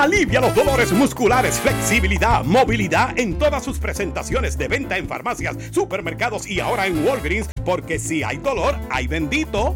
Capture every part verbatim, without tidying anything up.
Alivia los dolores musculares, flexibilidad, movilidad en todas sus presentaciones de venta en farmacias, supermercados y ahora en Walgreens, porque si hay dolor, hay bendito.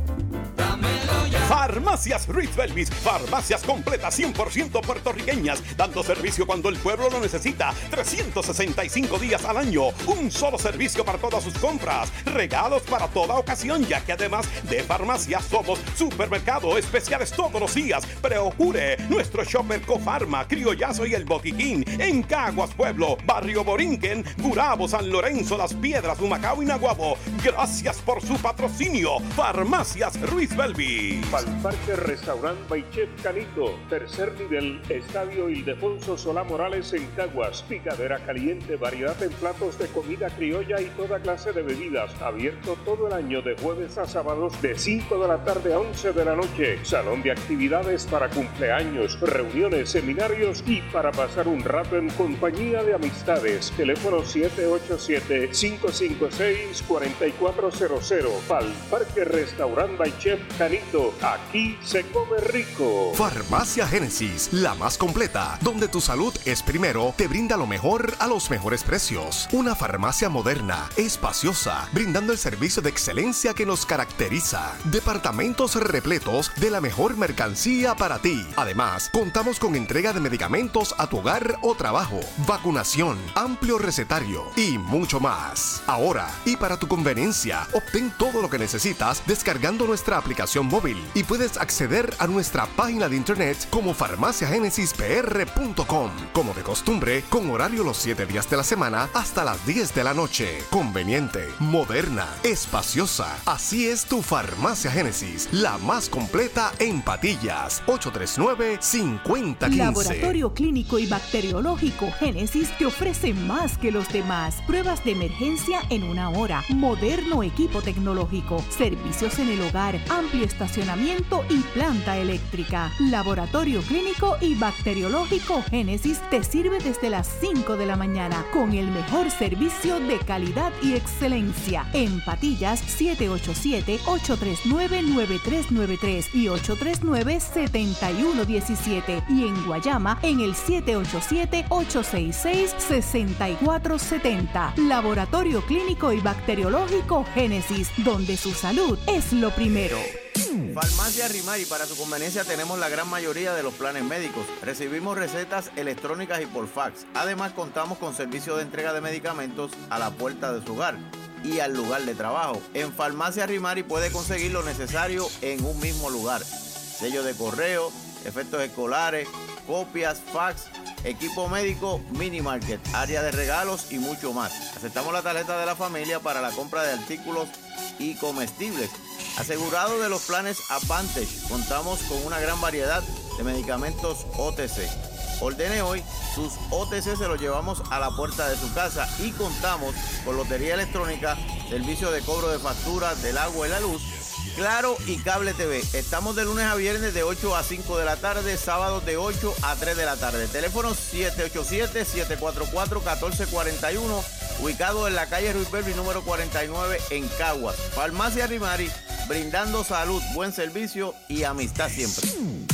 Farmacias Ruiz Belvis, farmacias completas cien por ciento puertorriqueñas, dando servicio cuando el pueblo lo necesita, trescientos sesenta y cinco días al año, un solo servicio para todas sus compras, regalos para toda ocasión, ya que además de farmacias somos supermercado, especiales todos los días. Procure nuestro shopper Cofarma, Criollazo y El Boquiquín, en Caguas Pueblo, Barrio Borinquen, Gurabo, San Lorenzo, Las Piedras, Humacao y Naguabo. Gracias por su patrocinio. Farmacias Ruiz Belvis. Parque Restaurant by Chef Canito, tercer nivel, Estadio Ildefonso Solá Morales en Caguas, picadera caliente, variedad en platos de comida criolla y toda clase de bebidas, abierto todo el año de jueves a sábados de cinco de la tarde a once de la noche, salón de actividades para cumpleaños, reuniones, seminarios y para pasar un rato en compañía de amistades, teléfono siete ocho siete, cinco cinco seis, cuatro cuatro cero cero, Parque Restaurant by Chef Canito. Aquí se come rico. Farmacia Génesis, la más completa, donde tu salud es primero, te brinda lo mejor a los mejores precios. Una farmacia moderna, espaciosa, brindando el servicio de excelencia que nos caracteriza. Departamentos repletos de la mejor mercancía para ti. Además, contamos con entrega de medicamentos a tu hogar o trabajo, vacunación, amplio recetario y mucho más. Ahora, y para tu conveniencia, obtén todo lo que necesitas descargando nuestra aplicación móvil y puedes acceder a nuestra página de internet como farmacia génesis p r punto com. Como de costumbre, con horario los siete días de la semana hasta las diez de la noche. Conveniente, moderna, espaciosa. Así es tu Farmacia Génesis, la más completa en Patillas. ocho tres nueve, cinco cero uno cinco. Laboratorio Clínico y Bacteriológico Génesis te ofrece más que los demás. Pruebas de emergencia en una hora, moderno equipo tecnológico, servicios en el hogar, amplio estacionamiento y planta eléctrica. Laboratorio Clínico y Bacteriológico Génesis te sirve desde las cinco de la mañana con el mejor servicio de calidad y excelencia. En Patillas, siete ocho siete, ocho tres nueve, nueve tres nueve tres y ocho tres nueve, siete uno uno siete. Y en Guayama, en el siete ocho siete, ocho seis seis, seis cuatro siete cero. Laboratorio Clínico y Bacteriológico Génesis, donde su salud es lo primero. Farmacia Rimari, para su conveniencia tenemos la gran mayoría de los planes médicos. Recibimos recetas electrónicas y por fax. Además contamos con servicio de entrega de medicamentos a la puerta de su hogar y al lugar de trabajo. En Farmacia Rimari puede conseguir lo necesario en un mismo lugar. Sello de correo, efectos escolares, copias, fax, equipo médico, mini market, área de regalos y mucho más. Aceptamos la tarjeta de la familia para la compra de artículos y comestibles. Asegurado de los planes Advantage, contamos con una gran variedad de medicamentos O T C. Ordene hoy, sus O T C se los llevamos a la puerta de su casa y contamos con lotería electrónica, servicio de cobro de facturas del agua y la luz, Claro y Cable T V. Estamos de lunes a viernes de ocho a cinco de la tarde, sábados de ocho a tres de la tarde. Teléfono siete ocho siete, siete cuatro cuatro, uno cuatro cuatro uno, ubicado en la calle Ruiz Belvis número cuarenta y nueve en Caguas. Farmacia Rimari, brindando salud, buen servicio y amistad siempre.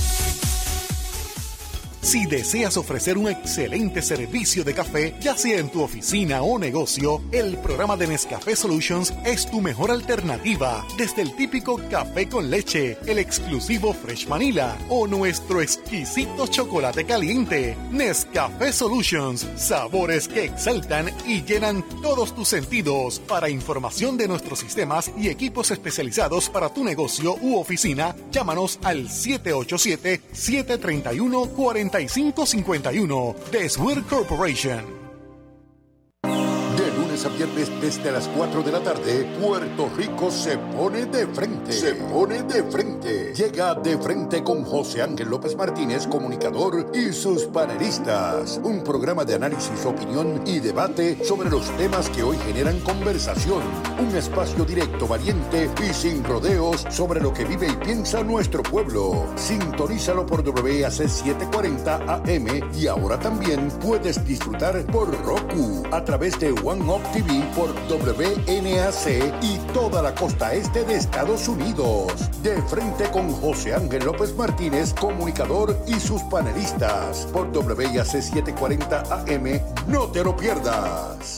Si deseas ofrecer un excelente servicio de café, ya sea en tu oficina o negocio, el programa de Nescafé Solutions es tu mejor alternativa. Desde el típico café con leche, el exclusivo Fresh Vanilla o nuestro exquisito chocolate caliente. Nescafé Solutions, sabores que exaltan y llenan todos tus sentidos. Para información de nuestros sistemas y equipos especializados para tu negocio u oficina, llámanos al siete ocho siete, siete tres uno, cuatro cinco cinco uno. The Swear Corporation. De lunes a viernes desde las cuatro de la tarde, Puerto Rico se pone de frente. Se pone de frente. Llega De Frente con José Ángel López Martínez, comunicador, y sus panelistas. Un programa de análisis, opinión y debate sobre los temas que hoy generan conversación. Un espacio directo, valiente y sin rodeos sobre lo que vive y piensa nuestro pueblo. Sintonízalo por W A C setecientos cuarenta A M y ahora también puedes disfrutar por Roku a través de One Up T V por W N A C y toda la costa este de Estados Unidos. De frente con José Ángel López Martínez, comunicador, y sus panelistas por W I A C setecientos cuarenta A M. No te lo pierdas.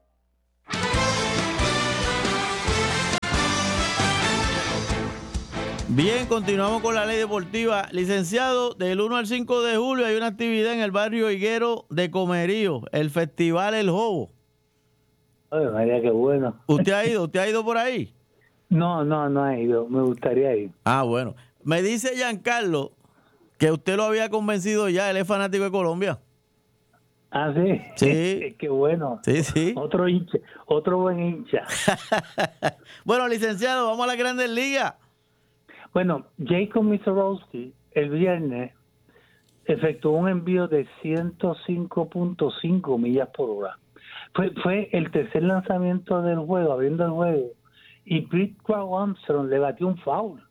Bien, continuamos con la ley deportiva. Licenciado, del uno al cinco de julio hay una actividad en el barrio Higuero de Comerío, el Festival El Jobo. Ay, María, qué bueno. ¿Usted ha ido? ¿Usted ha ido por ahí? No, no, no he ido. Me gustaría ir. Ah, bueno. Me dice Giancarlo que usted lo había convencido ya. Él es fanático de Colombia. Ah, sí. Sí. Qué bueno. Sí, sí. Otro hincha, otro buen hincha. Bueno, licenciado, vamos a la Grandes Ligas. Bueno, Jacob Mizorowski el viernes efectuó un envío de ciento cinco punto cinco millas por hora. Fue, fue el tercer lanzamiento del juego, abriendo el juego, y Britt Armstrong le batió un foul.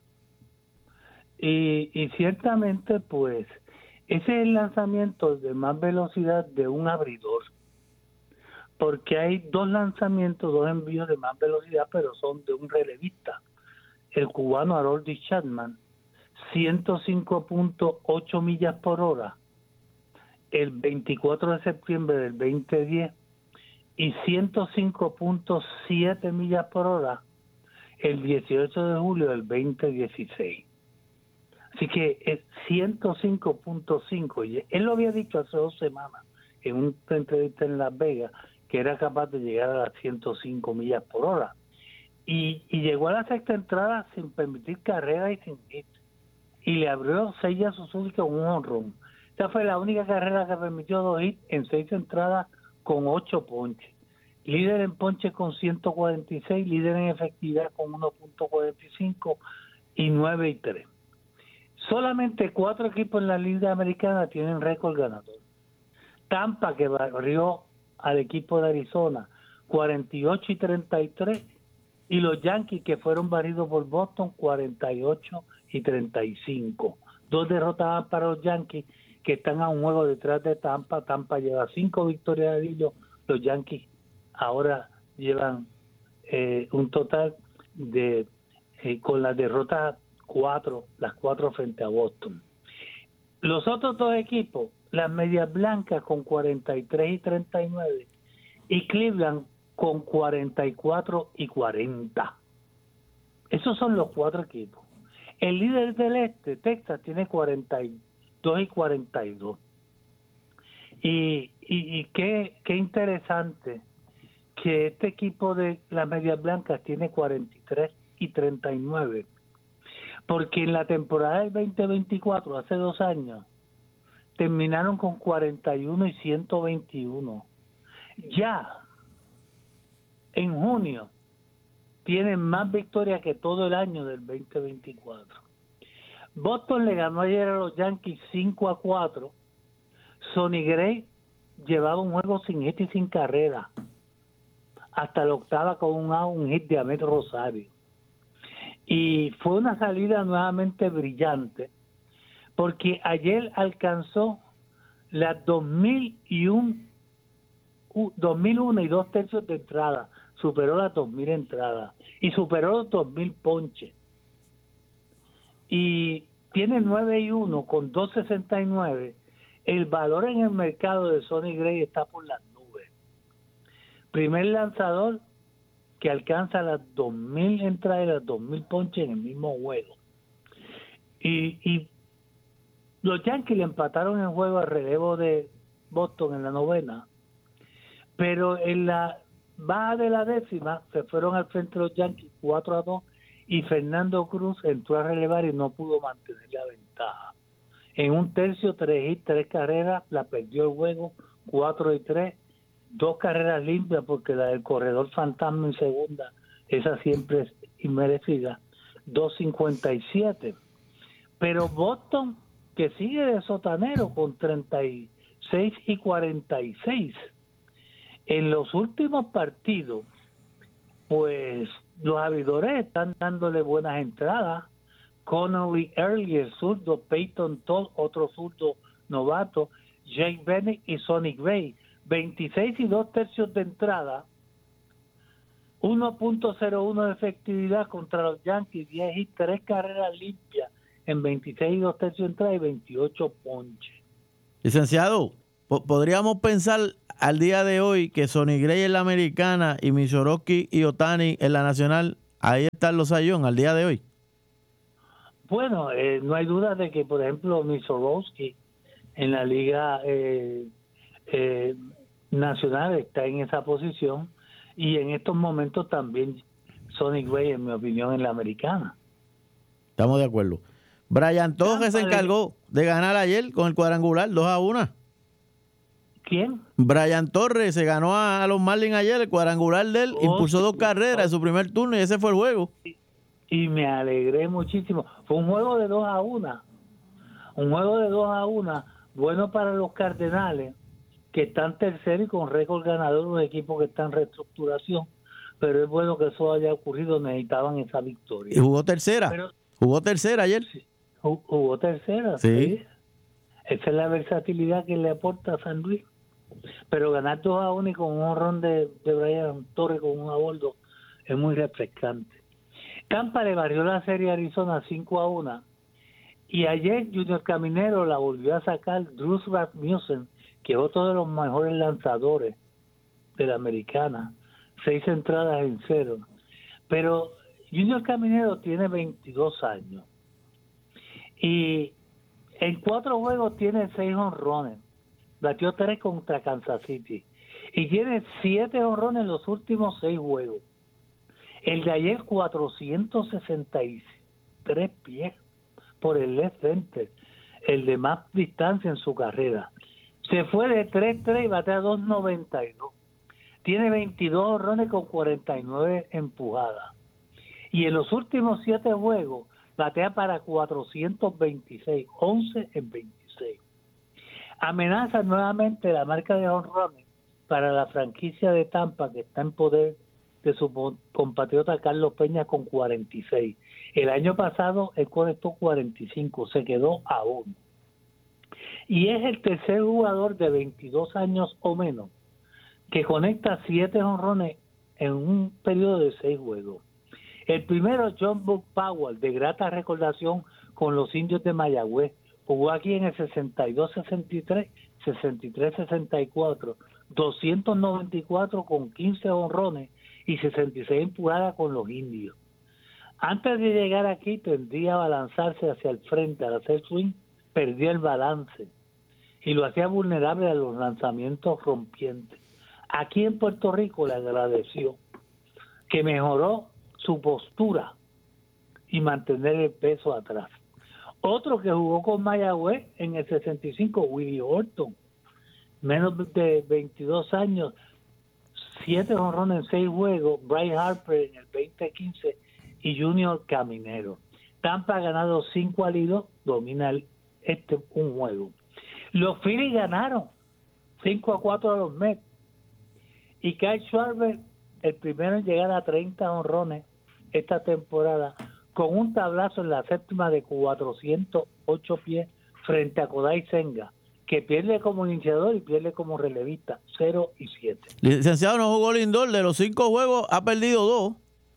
Y, y ciertamente, pues, ese es el lanzamiento de más velocidad de un abridor. Porque hay dos lanzamientos, dos envíos de más velocidad, pero son de un relevista. El cubano Aroldis Chapman, ciento cinco punto ocho millas por hora, el veinticuatro de septiembre del veinte diez, y ciento cinco punto siete millas por hora, el dieciocho de julio del veinte dieciséis. Así que es ciento cinco punto cinco. Él lo había dicho hace dos semanas en una entrevista en Las Vegas, que era capaz de llegar a las ciento cinco millas por hora. Y, y llegó a la sexta entrada sin permitir carrera y sin hit. Y le abrió seis a Suzuki con un honrón. Esta fue la única carrera que permitió dos hits en seis entradas con ocho ponches. Líder en ponches con ciento cuarenta y seis, líder en efectividad con uno punto cuarenta y cinco y nueve y tres. Solamente cuatro equipos en la Liga Americana tienen récord ganador. Tampa, que barrió al equipo de Arizona, cuarenta y ocho y treinta y tres, y los Yankees, que fueron barridos por Boston, cuarenta y ocho y treinta y cinco. Dos derrotas para los Yankees, que están a un juego detrás de Tampa. Tampa lleva cinco victorias de hilo. Los Yankees ahora llevan eh, un total de, eh, con las derrotas, cuatro, las cuatro frente a Boston. Los otros dos equipos, las Medias Blancas con cuarenta y tres y treinta y nueve, y Cleveland con cuarenta y cuatro y cuarenta. Esos son los cuatro equipos. El líder del este, Texas, tiene cuarenta y dos y cuarenta y dos. Y, y, y qué, qué interesante que este equipo de las Medias Blancas tiene cuarenta y tres y treinta y nueve. Porque en la temporada del veinte veinticuatro, hace dos años, terminaron con cuarenta y uno y ciento veintiuno. Ya en junio tienen más victorias que todo el año del veinte veinticuatro. Boston le ganó ayer a los Yankees cinco a cuatro. Sonny Gray llevaba un juego sin hit y sin carrera hasta la octava con un, un hit de Ahmed Rosario. Y fue una salida nuevamente brillante, porque ayer alcanzó las dos mil uno y dos tercios de entrada, superó las dos mil entradas y superó los dos mil ponches. Y tiene nueve y uno con dos sesenta y nueve. El valor en el mercado de Sonny Gray está por las nubes. Primer lanzador que alcanza las dos mil entradas y las dos mil ponches en el mismo juego. Y, y los Yankees le empataron el juego al relevo de Boston en la novena, pero en la baja de la décima se fueron al frente de los Yankees cuatro a dos, y Fernando Cruz entró a relevar y no pudo mantener la ventaja. En un tercio, tres hits, tres carreras, la perdió el juego cuatro y tres. Dos carreras limpias, porque la del corredor fantasma en segunda, esa siempre es inmerecida, dos cincuenta y siete. Pero Boston, que sigue de sotanero con treinta y seis y cuarenta y seis, en los últimos partidos, pues los abridores están dándole buenas entradas. Connolly Early, el zurdo, Peyton Toll, otro zurdo novato, Jake Bennett y Sonny Gray, veintiséis y dos tercios de entrada uno punto cero uno de efectividad contra los Yankees, diez y tres carreras limpias en veintiséis y dos tercios entradas y veintiocho ponches. Licenciado, po- podríamos pensar al día de hoy que Sonny Gray en la americana y Michoroski y Ohtani en la nacional, ahí están los Sayón al día de hoy. Bueno, eh, no hay duda de que, por ejemplo, Michoroski en la liga eh, eh, nacional está en esa posición, y en estos momentos también Sonny Gray, en mi opinión, en la americana. Estamos de acuerdo. Brian Torres se encargó de ganar ayer con el cuadrangular dos a uno. ¿Quién? Brian Torres se ganó a, a los Marlins ayer, el cuadrangular de él, Oh, impulsó dos sí. carreras en su primer turno y ese fue el juego. Y me alegré muchísimo. Fue un juego de dos a una. Un juego de dos a una, bueno para los Cardenales, que están terceros y con récord ganador, un equipo que está en reestructuración, pero es bueno que eso haya ocurrido, necesitaban esa victoria. Y jugó tercera, Pero, jugó tercera ayer. sí, ju- jugó tercera, Sí. sí. Esa es la versatilidad que le aporta a San Luis. Pero ganar dos a uno y con un honrón de, de Brian Torres con un abordo es muy refrescante. Tampa le barrió la serie a Arizona cinco a uno. Y ayer Junior Caminero la volvió a sacar Drew Rasmussen, que es otro de los mejores lanzadores de la americana. Seis entradas en cero. Pero Junior Caminero tiene veintidós años. Y en cuatro juegos tiene seis honrones. Batió tres contra Kansas City. Y tiene siete honrones en los últimos seis juegos. El de ayer, cuatrocientos sesenta y tres pies por el left center, el de más distancia en su carrera. Se fue de tres tres y batea dos noventa y dos. Tiene veintidós honrones con cuarenta y nueve empujadas. Y en los últimos siete juegos batea para cuatrocientos veintiséis, once en veintiséis. Amenaza nuevamente la marca de honrones para la franquicia de Tampa, que está en poder de su compatriota Carlos Peña con cuarenta y seis. El año pasado él conectó cuarenta y cinco, se quedó a uno. Y es el tercer jugador de veintidós años o menos que conecta siete honrones en un periodo de seis juegos. El primero, John Buck Powell, de grata recordación con los Indios de Mayagüez, jugó aquí en el sesenta y dos sesenta y tres, sesenta y tres sesenta y cuatro, doscientos noventa y cuatro con quince honrones y sesenta y seis empujadas con los Indios. Antes de llegar aquí tendía a balanzarse hacia el frente, al hacer swing, perdía el balance y lo hacía vulnerable a los lanzamientos rompientes. Aquí en Puerto Rico le agradeció que mejoró su postura y mantener el peso atrás. Otro que jugó con Mayagüez en el sesenta y cinco, Willie Orton, menos de veintidós años, siete jonrones en seis juegos, Bryce Harper en el veinte quince y Junior Caminero. Tampa ha ganado cinco al hilo, domina el, este un juego. Los Phillies ganaron cinco a cuatro a los Mets y Kyle Schwarber, el primero en llegar a treinta honrones esta temporada, con un tablazo en la séptima de cuatrocientos ocho pies frente a Kodai Senga, que pierde como iniciador y pierde como relevista, cero y siete. Licenciado, no jugó Lindor, de los cinco juegos ha perdido dos.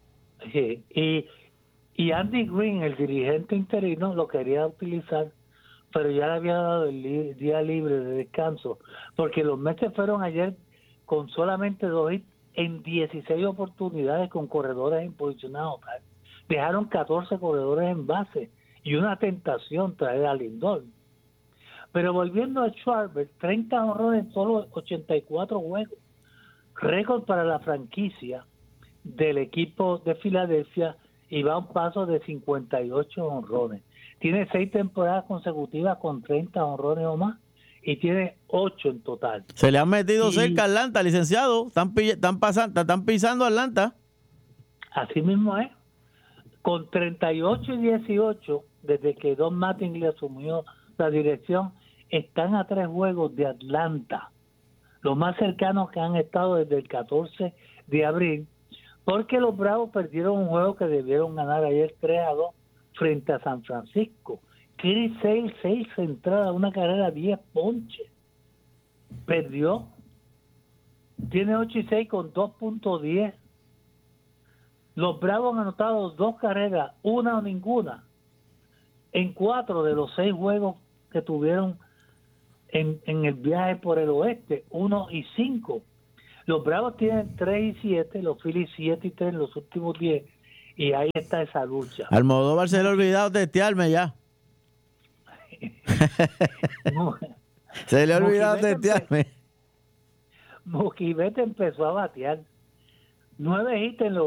Sí, y, y Andy Green, el dirigente interino, lo quería utilizar, pero ya le había dado el li- día libre de descanso, porque los Mets fueron ayer con solamente dos hits en dieciséis oportunidades con corredores en posición anotar. Dejaron catorce corredores en base y una tentación traer a Lindor. Pero volviendo a Schwarber, treinta honrones en solo ochenta y cuatro juegos. Récord para la franquicia del equipo de Filadelfia y va a un paso de cincuenta y ocho honrones. Tiene seis temporadas consecutivas con treinta honrones o más y tiene ocho en total. Se le han metido Y- cerca a Atlanta, licenciado. Están, pi- están, pasando, están pisando a Atlanta. Así mismo es. Con treinta y ocho y dieciocho, desde que Don Mattingly asumió la dirección, están a tres juegos de Atlanta. Los más cercanos que han estado desde el catorce de abril, porque los Bravos perdieron un juego que debieron ganar ayer tres a dos frente a San Francisco. Chris Sale, seis entradas, una carrera, diez ponches. Perdió. Tiene ocho y seis con dos punto diez Los Bravos han anotado dos carreras, una o ninguna, en cuatro de los seis juegos que tuvieron en, en el viaje por el oeste, uno y cinco. Los Bravos tienen tres y siete, los Phillies siete y tres en los últimos diez, y ahí está esa lucha. Almodóvar se le ha olvidado testearme ya. Se le ha olvidado testearme. Moquibete empezó a batear. Nueve hits en los